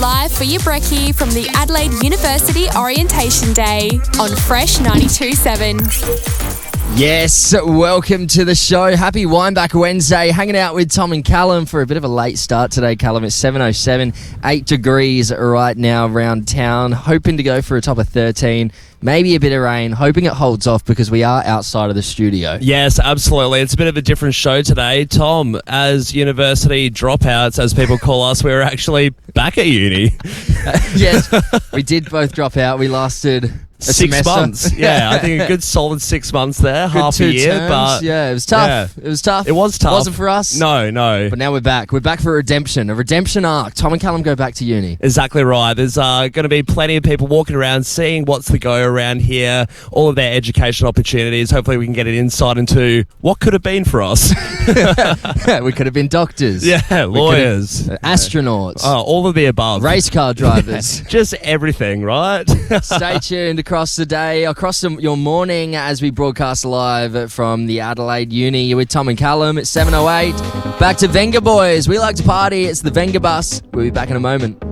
live for your brekkie from the Adelaide University Orientation Day on Fresh 92.7. Yes, welcome to the show. Happy Wineback Wednesday. Hanging out with Tom and Callum for a bit of a late start today, Callum. It's 7:07, 8 degrees right now around town. Hoping to go for a top of 13. Maybe a bit of rain. Hoping it holds off because we are outside of the studio. Yes, absolutely. It's a bit of a different show today. Tom, as university dropouts, as people call us, we're actually back at uni. Yes, we did both drop out. We lasted... 6 months. Yeah, I think a good solid 6 months there, good half a year. Terms. But yeah, it was tough. Yeah. It was tough. It was tough. It wasn't for us. No. But now we're back. We're back for a redemption arc. Tom and Callum go back to uni. Exactly right. There's going to be plenty of people walking around seeing what's the go around here, all of their education opportunities. Hopefully we can get an insight into what could have been for us. We could have been doctors. Yeah, lawyers. Astronauts. All of the above. Race car drivers. Just everything, right? Stay tuned across the day, across your morning as we broadcast live from the Adelaide Uni. You're with Tom and Callum. It's 7:08. Back to Venga Boys. We like to party. It's the Venga Bus. We'll be back in a moment.